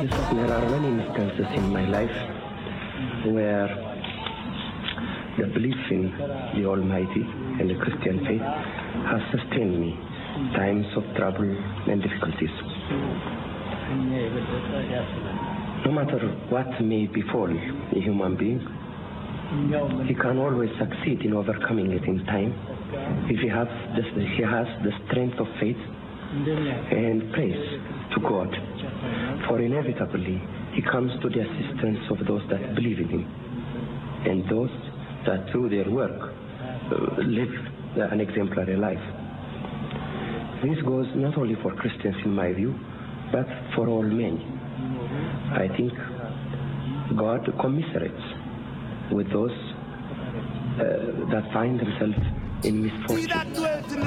There are many instances in my life where the belief in the Almighty and the Christian faith has sustained me in times of trouble and difficulties. No matter what may befall a human being, he can always succeed in overcoming it in time if he has the strength of faith and praise to God. For inevitably, he comes to the assistance of those that believe in him and those that through their work live an exemplary life. This goes not only for Christians in my view, but for all men. I think God commiserates with those that find themselves in misfortune.